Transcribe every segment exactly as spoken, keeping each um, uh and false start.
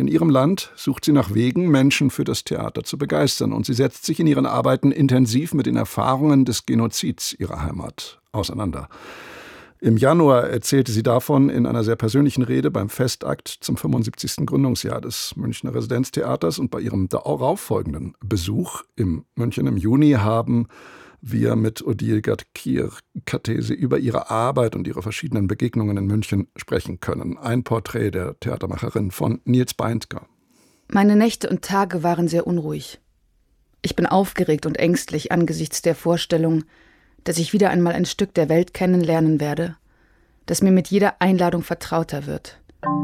In ihrem Land sucht sie nach Wegen, Menschen für das Theater zu begeistern, und sie setzt sich in ihren Arbeiten intensiv mit den Erfahrungen des Genozids ihrer Heimat auseinander. Im Januar erzählte sie davon in einer sehr persönlichen Rede beim Festakt zum fünfundsiebzigsten Gründungsjahr des Münchner Residenztheaters, und bei ihrem darauffolgenden Besuch in München im Juni haben wir mit Odile Gakir-Katese über ihre Arbeit und ihre verschiedenen Begegnungen in München sprechen können. Ein Porträt der Theatermacherin von Nils Beindker. Meine Nächte und Tage waren sehr unruhig. Ich bin aufgeregt und ängstlich angesichts der Vorstellung, dass ich wieder einmal ein Stück der Welt kennenlernen werde, das mir mit jeder Einladung vertrauter wird.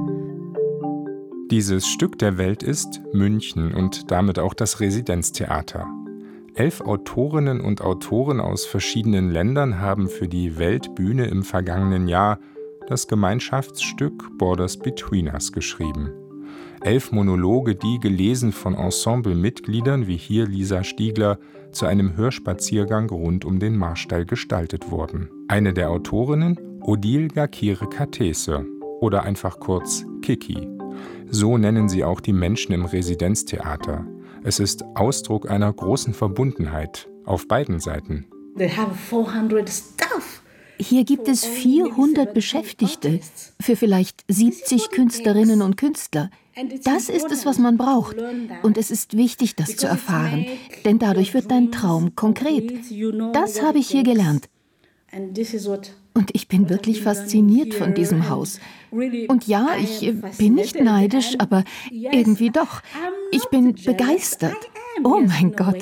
Dieses Stück der Welt ist München und damit auch das Residenztheater. Elf Autorinnen und Autoren aus verschiedenen Ländern haben für die Weltbühne im vergangenen Jahr das Gemeinschaftsstück Borders Between Us geschrieben. Elf Monologe, die, gelesen von Ensemblemitgliedern wie hier Lisa Stiegler, zu einem Hörspaziergang rund um den Marstall gestaltet wurden. Eine der Autorinnen, Odile Gakir-Katese oder einfach kurz Kiki. So nennen sie auch die Menschen im Residenztheater. Es ist Ausdruck einer großen Verbundenheit auf beiden Seiten. Hier gibt es vierhundert Beschäftigte für vielleicht siebzig Künstlerinnen und Künstler. Das ist es, was man braucht. Und es ist wichtig, das zu erfahren, denn dadurch wird dein Traum konkret. Das habe ich hier gelernt. Und ich bin wirklich fasziniert von diesem Haus. Und ja, ich bin nicht neidisch, aber irgendwie doch. Ich bin begeistert. Oh mein Gott.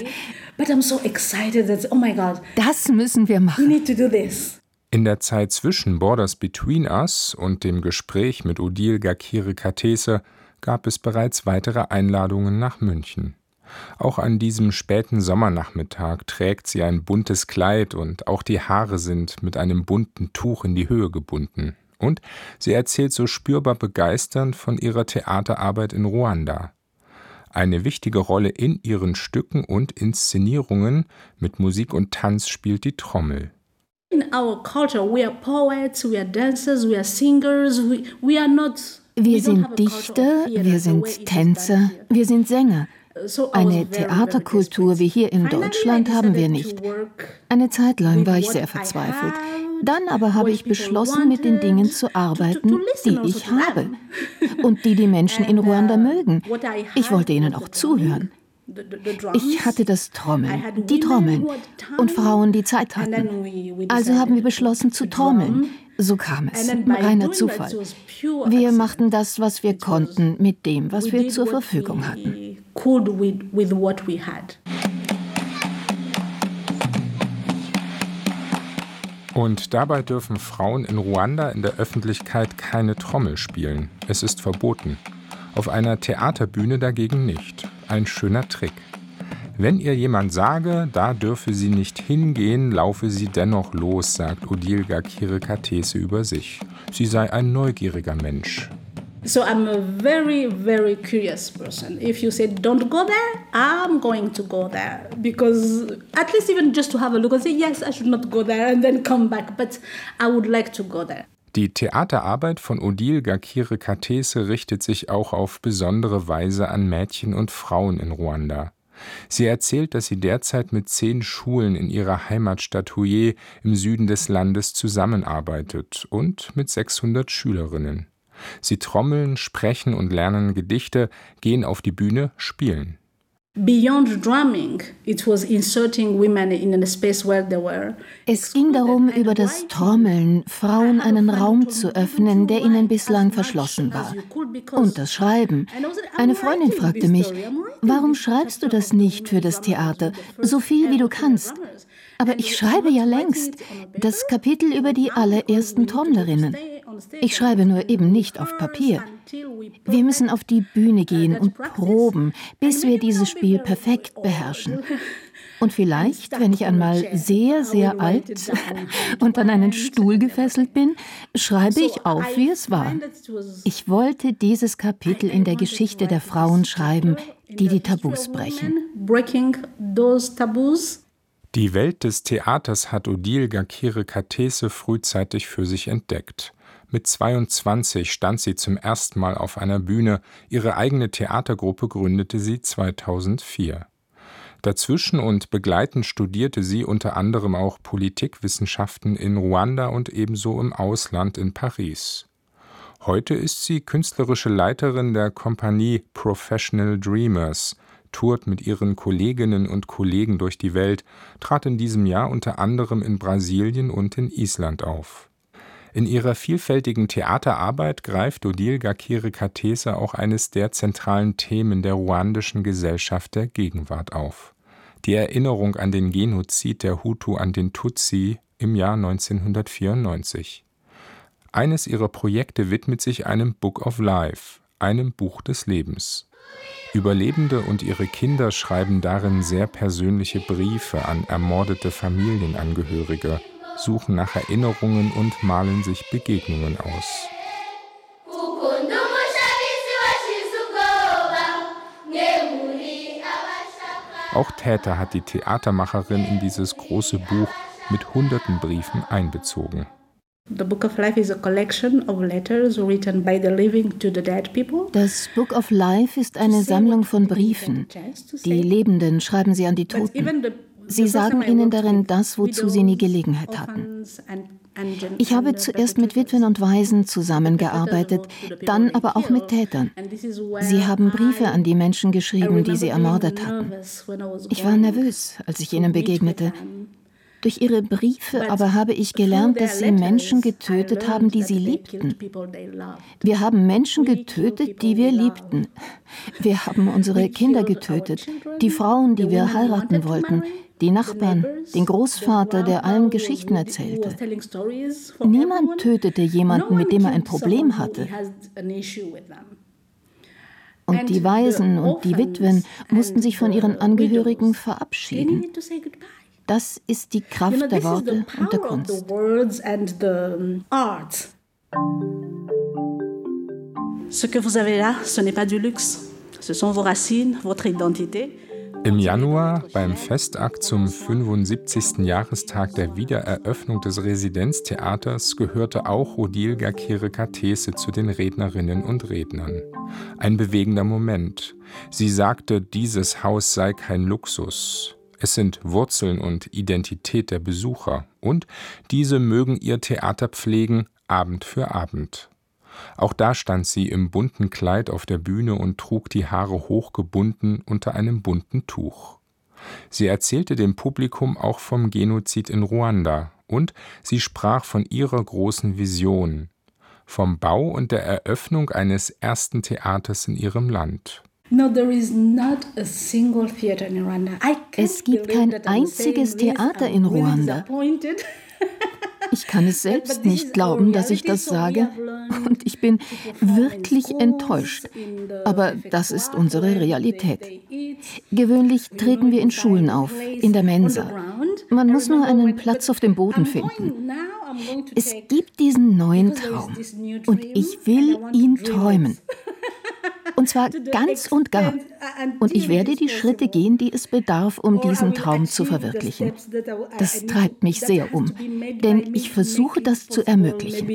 Das müssen wir machen. In der Zeit zwischen Borders Between Us und dem Gespräch mit Odile Gakir-Katese gab es bereits weitere Einladungen nach München. Auch an diesem späten Sommernachmittag trägt sie ein buntes Kleid und auch die Haare sind mit einem bunten Tuch in die Höhe gebunden. Und sie erzählt so spürbar begeisternd von ihrer Theaterarbeit in Ruanda. Eine wichtige Rolle in ihren Stücken und Inszenierungen mit Musik und Tanz spielt die Trommel. In our culture, we are poets, we are dancers, we are singers, we, we are not. Wir sind Dichter, wir sind Tänzer, wir sind Sänger. Eine Theaterkultur wie hier in Deutschland haben wir nicht. Eine Zeit lang war ich sehr verzweifelt. Dann aber habe ich beschlossen, mit den Dingen zu arbeiten, die ich habe und die die Menschen in Ruanda mögen. Ich wollte ihnen auch zuhören. Ich hatte das Trommeln, die Trommeln und Frauen, die Zeit hatten. Also haben wir beschlossen zu trommeln. So kam es, reiner Zufall. Wir machten das, was wir konnten, mit dem, was wir zur Verfügung hatten. Und dabei dürfen Frauen in Ruanda in der Öffentlichkeit keine Trommel spielen. Es ist verboten. Auf einer Theaterbühne dagegen nicht. Ein schöner Trick. Wenn ihr jemand sage, da dürfe sie nicht hingehen, laufe sie dennoch los, sagt Odile Gakir-Katese über sich. Sie sei ein neugieriger Mensch. So I'm a very, very curious person. If you say don't go there, I'm going to go there. Because at least even just to have a look and say, yes, I should not go there and then come back. But I would like to go there. Die Theaterarbeit von Odile Gakir-Katese richtet sich auch auf besondere Weise an Mädchen und Frauen in Ruanda. Sie erzählt, dass sie derzeit mit zehn Schulen in ihrer Heimatstadt Huye im Süden des Landes zusammenarbeitet und mit sechshundert Schülerinnen. Sie trommeln, sprechen und lernen Gedichte, gehen auf die Bühne, spielen. Beyond drumming, it was inserting women in a space where they were. Es ging darum, über das Trommeln Frauen einen Raum zu öffnen, der ihnen bislang verschlossen war. Und das Schreiben. Eine Freundin fragte mich, warum schreibst du das nicht für das Theater, so viel wie du kannst? Aber ich schreibe ja längst das Kapitel über die allerersten Trommlerinnen. Ich schreibe nur eben nicht auf Papier. Wir müssen auf die Bühne gehen und proben, bis wir dieses Spiel perfekt beherrschen. Und vielleicht, wenn ich einmal sehr, sehr alt und an einen Stuhl gefesselt bin, schreibe ich auf, wie es war. Ich wollte dieses Kapitel in der Geschichte der Frauen schreiben, die die Tabus brechen. Die Welt des Theaters hat Odile Gakir-Katese frühzeitig für sich entdeckt. Mit zweiundzwanzig stand sie zum ersten Mal auf einer Bühne. Ihre eigene Theatergruppe gründete sie zweitausendvier. Dazwischen und begleitend studierte sie unter anderem auch Politikwissenschaften in Ruanda und ebenso im Ausland in Paris. Heute ist sie künstlerische Leiterin der Kompanie Professional Dreamers, tourt mit ihren Kolleginnen und Kollegen durch die Welt, trat in diesem Jahr unter anderem in Brasilien und in Island auf. In ihrer vielfältigen Theaterarbeit greift Odile Gakire-Katese auch eines der zentralen Themen der ruandischen Gesellschaft der Gegenwart auf: die Erinnerung an den Genozid der Hutu an den Tutsi im Jahr neunzehnhundertvierundneunzig. Eines ihrer Projekte widmet sich einem Book of Life, einem Buch des Lebens. Überlebende und ihre Kinder schreiben darin sehr persönliche Briefe an ermordete Familienangehörige, suchen nach Erinnerungen und malen sich Begegnungen aus. Auch Täter hat die Theatermacherin in dieses große Buch mit hunderten Briefen einbezogen. Das Book of Life ist eine Sammlung von Briefen. Die Lebenden schreiben sie an die Toten. Sie sagen ihnen darin das, wozu sie nie Gelegenheit hatten. Ich habe zuerst mit Witwen und Waisen zusammengearbeitet, dann aber auch mit Tätern. Sie haben Briefe an die Menschen geschrieben, die sie ermordet hatten. Ich war nervös, als ich ihnen begegnete. Durch ihre Briefe aber habe ich gelernt, dass sie Menschen getötet haben, die sie liebten. Wir haben Menschen getötet, die wir liebten. Wir haben unsere Kinder getötet, die Frauen, die wir heiraten wollten, die Nachbarn, den Großvater, der allen Geschichten erzählte. Niemand tötete jemanden, mit dem er ein Problem hatte. Und die Waisen und die Witwen mussten sich von ihren Angehörigen verabschieden. Das ist die Kraft der Worte und der Kunst. Ce que vous avez là, ce n'est pas du luxe. Ce sont vos racines, votre identité. Im Januar, beim Festakt zum fünfundsiebzigsten Jahrestag der Wiedereröffnung des Residenztheaters, gehörte auch Odile Gakire-Katese zu den Rednerinnen und Rednern. Ein bewegender Moment. Sie sagte, dieses Haus sei kein Luxus. Es sind Wurzeln und Identität der Besucher, und diese mögen ihr Theater pflegen, Abend für Abend. Auch da stand sie im bunten Kleid auf der Bühne und trug die Haare hochgebunden unter einem bunten Tuch. Sie erzählte dem Publikum auch vom Genozid in Ruanda, und sie sprach von ihrer großen Vision, vom Bau und der Eröffnung eines ersten Theaters in ihrem Land. Es gibt kein einziges Theater in Ruanda. Ich kann es selbst nicht glauben, dass ich das sage, und ich bin wirklich enttäuscht. Aber das ist unsere Realität. Gewöhnlich treten wir in Schulen auf, in der Mensa. Man muss nur einen Platz auf dem Boden finden. Es gibt diesen neuen Traum, und ich will ihn träumen. Und zwar ganz und gar. Und ich werde die Schritte gehen, die es bedarf, um diesen Traum zu verwirklichen. Das treibt mich sehr um, denn ich versuche, das zu ermöglichen.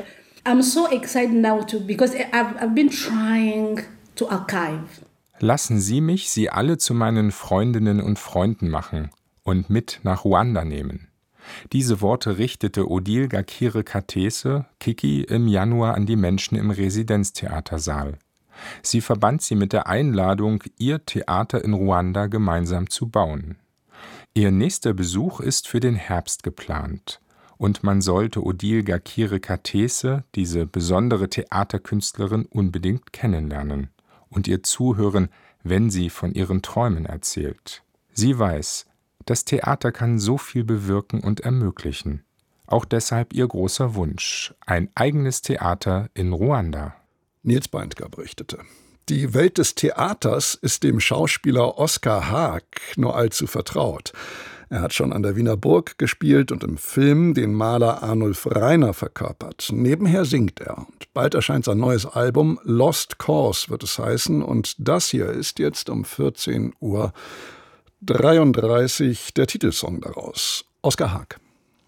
Lassen Sie mich Sie alle zu meinen Freundinnen und Freunden machen und mit nach Ruanda nehmen. Diese Worte richtete Odile Gakire-Katese, Kiki, im Januar an die Menschen im Residenztheatersaal. Sie verband sie mit der Einladung, ihr Theater in Ruanda gemeinsam zu bauen. Ihr nächster Besuch ist für den Herbst geplant, und man sollte Odile Gakire-Katese, diese besondere Theaterkünstlerin, unbedingt kennenlernen und ihr zuhören, wenn sie von ihren Träumen erzählt. Sie weiß, das Theater kann so viel bewirken und ermöglichen. Auch deshalb ihr großer Wunsch: ein eigenes Theater in Ruanda. Nils Beindker berichtete. Die Welt des Theaters ist dem Schauspieler Oskar Haag nur allzu vertraut. Er hat schon an der Wiener Burg gespielt und im Film den Maler Arnulf Rainer verkörpert. Nebenher singt er. Und bald erscheint sein neues Album. Lost Cause wird es heißen. Und das hier ist jetzt um vierzehn Uhr dreiunddreißig der Titelsong daraus. Oskar Haag.